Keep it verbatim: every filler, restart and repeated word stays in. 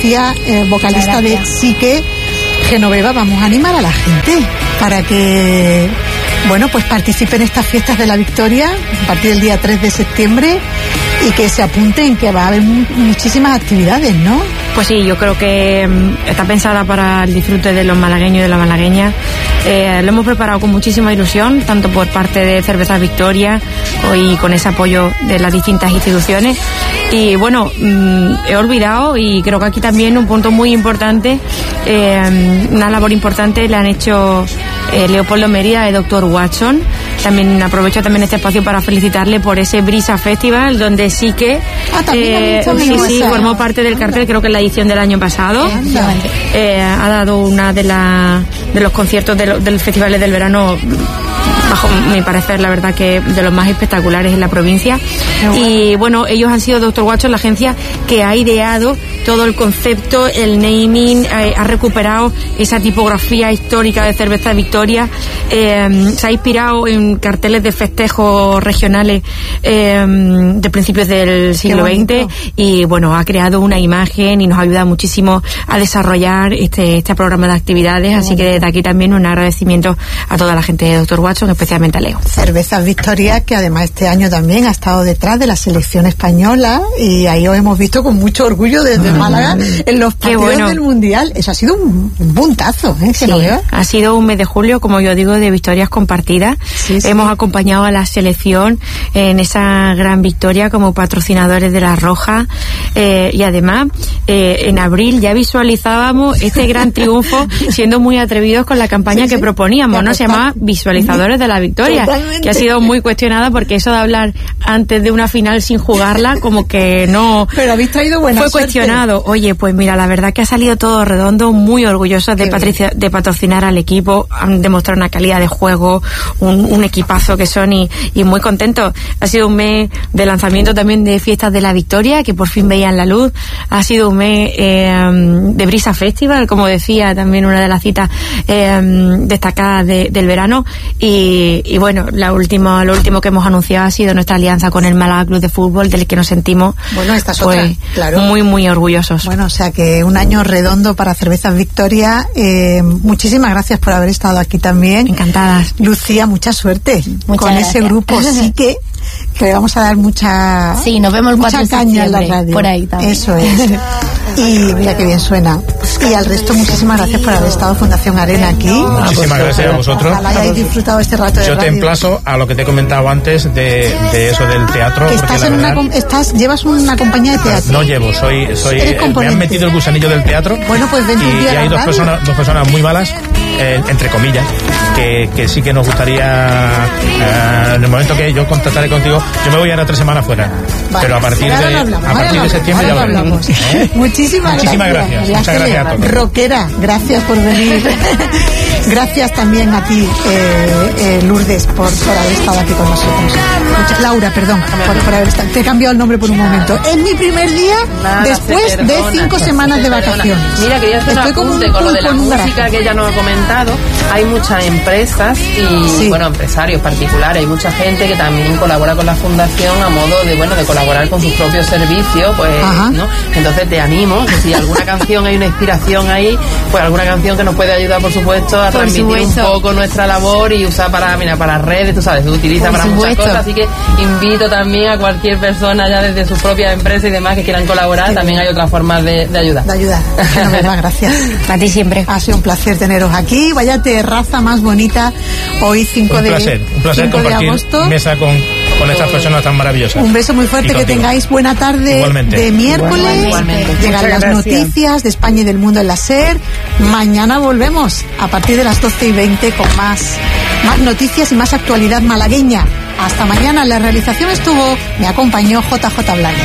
Lucía, eh, vocalista de Psique. Genoveva, vamos a animar a la gente para que, bueno, pues participen en estas fiestas de la Victoria a partir del día tres de septiembre y que se apunten, que va a haber muchísimas actividades, ¿no? Pues sí, yo creo que está pensada para el disfrute de los malagueños y de la malagueña. Eh, lo hemos preparado con muchísima ilusión, tanto por parte de Cervezas Victoria y con ese apoyo de las distintas instituciones. Y bueno, mmm, he olvidado, y creo que aquí también un punto muy importante, eh, una labor importante le han hecho eh, Leopoldo Mérida y doctor Watson. También aprovecho también este espacio para felicitarle por ese Brisa Festival, donde sí que ah, eh, sí, sí, formó parte del cartel, creo que en la edición del año pasado. Eh, ha dado una de, la, de los conciertos de, lo, de los festivales del verano, bajo mi parecer, la verdad que de los más espectaculares en la provincia. Bueno. Y bueno, ellos han sido doctor Watson, la agencia que ha ideado todo el concepto, el naming, eh, ha recuperado esa tipografía histórica de Cerveza Victoria, eh, se ha inspirado en carteles de festejos regionales eh, de principios del siglo veinte, y bueno, ha creado una imagen y nos ayuda muchísimo a desarrollar este, este programa de actividades. Qué así bueno. Que desde aquí también un agradecimiento a toda la gente de doctor Watson, especialmente a Leo. Cervezas Victoria, que además este año también ha estado detrás de la selección española, y ahí os hemos visto con mucho orgullo desde mm. Málaga en los partidos bueno. del Mundial. Eso ha sido un, un puntazo, ¿eh? Sí, ha sido un mes de julio, como yo digo, de victorias compartidas. Sí, sí. Hemos acompañado a la selección en esa gran victoria como patrocinadores de la Roja, eh, y además eh, en abril ya visualizábamos este gran triunfo, siendo muy atrevidos con la campaña sí, que sí. proponíamos, ¿no? Se llamaba Visualizadores de la Victoria. Totalmente. Que ha sido muy cuestionada, porque eso de hablar antes de una final sin jugarla, como que no... Pero habéis traído buena Fue suerte. Cuestionado. Oye, pues mira, la verdad que ha salido todo redondo, muy orgullosos de, patricia, de patrocinar al equipo, han demostrado una calidad de juego, un, un equipazo que son, y, y muy contentos. Ha sido un mes de lanzamiento también de fiestas de la Victoria, que por fin veían la luz. Ha sido un mes eh, de Brisa Festival, como decía, también una de las citas eh, destacadas de, del verano. Y, y bueno, la última, lo último que hemos anunciado ha sido nuestra alianza con el Málaga Club de Fútbol, del que nos sentimos bueno, esta es pues, otra, claro. muy, muy orgullosos. Bueno, o sea que un año redondo para Cervezas Victoria. Eh, muchísimas gracias por haber estado aquí también. Encantadas. Lucía, mucha suerte Muchas con gracias. Ese grupo. Sí que que le vamos a dar mucha sí, nos vemos el mucha caña en la radio. Por ahí también. Eso es. Y mira qué bien suena. Y al resto, muchísimas gracias por haber estado Fundación Arena aquí. Muchísimas gracias a vosotros. Ojalá hayáis disfrutado este rato de Yo radio. te emplazo a lo que te he comentado antes de, de eso del teatro. Que estás en verdad, una, estás, llevas una compañía de teatro. No llevo, soy, soy me han metido el gusanillo del teatro. Bueno, pues ven y, un día y hay dos personas, dos personas muy malas, eh, entre comillas, que, que sí que nos gustaría, eh, en el momento que yo contactaré contigo, yo me voy a ir a tres semanas fuera, vale, pero a partir de hablamos, a partir de septiembre ya hablamos. ¿Eh? Muchísimas, Muchísimas gracias, gracias. Muchas gracias a todos. Roquera, gracias por venir. Gracias también a ti, eh, eh, Lourdes, por, por haber estado aquí con nosotros. Muchas, Laura, perdón, por, por haber estado. Te he cambiado el nombre por un momento. Es mi primer día Nada, después de cinco semanas de vacaciones. Mira, quería hacer Estoy un apunte con lo de la música que ella nos ha comentado. Hay muchas empresas y sí. bueno, empresarios particulares, hay mucha gente que también colabora con la fundación a modo de, bueno, de colaborar con sus propios servicios, pues, Ajá. ¿no? Entonces te animo, que si alguna canción hay una inspiración ahí, pues alguna canción que nos puede ayudar, por supuesto, a por transmitir supuesto. un poco nuestra labor y usar para, mira, para redes, tú sabes, se utiliza por para supuesto. muchas cosas, así que invito también a cualquier persona ya desde sus propias empresas y demás que quieran colaborar, también hay otras formas de, de ayudar. De ayudar. Gracias. A ti siempre. Ha sido un placer teneros aquí. Vaya terraza más bonita hoy cinco de agosto. Un placer, un placer compartir mesa con, con estas personas tan maravillosas. Un beso muy fuerte, que tengáis buena tarde. Igualmente. De miércoles. Igualmente. Llegan las noticias de España y del mundo en la SER. Mañana volvemos a partir de las doce y veinte con más, más noticias y más actualidad malagueña. Hasta mañana. La realización estuvo, me acompañó J J Blanes.